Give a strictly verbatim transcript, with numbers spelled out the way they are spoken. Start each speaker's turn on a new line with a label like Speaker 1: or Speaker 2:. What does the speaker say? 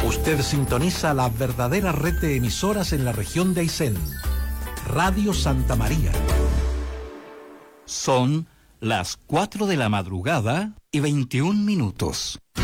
Speaker 1: Usted sintoniza la verdadera red de emisoras en la región de Aysén. Radio Santa María.
Speaker 2: Son las cuatro de la madrugada y veintiún minutos.